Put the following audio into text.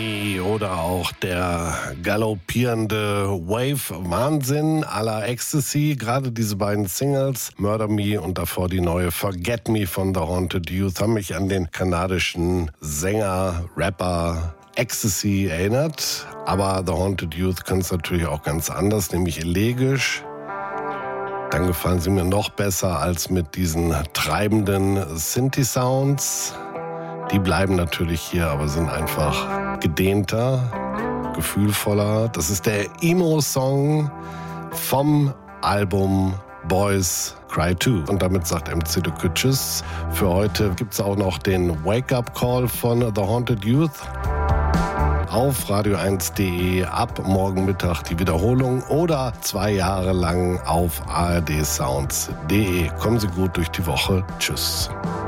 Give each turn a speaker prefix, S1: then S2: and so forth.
S1: Oder auch der galoppierende Wave-Wahnsinn à la Ecstasy. Gerade diese beiden Singles, Murder Me und davor die neue Forget Me von The Haunted Youth, haben mich an den kanadischen Sänger, Rapper Ecstasy erinnert. Aber The Haunted Youth können es natürlich auch ganz anders, nämlich elegisch. Dann gefallen sie mir noch besser als mit diesen treibenden Synthi-Sounds. Die bleiben natürlich hier, aber sind einfach gedehnter, gefühlvoller. Das ist der Emo-Song vom Album Boys Cry Too. Und damit sagt MC Dücke Tschüss. Für heute gibt es auch noch den Wake-Up-Call von The Haunted Youth. Auf radio1.de ab morgen Mittag die Wiederholung oder 2 Jahre lang auf ardsounds.de. Kommen Sie gut durch die Woche. Tschüss.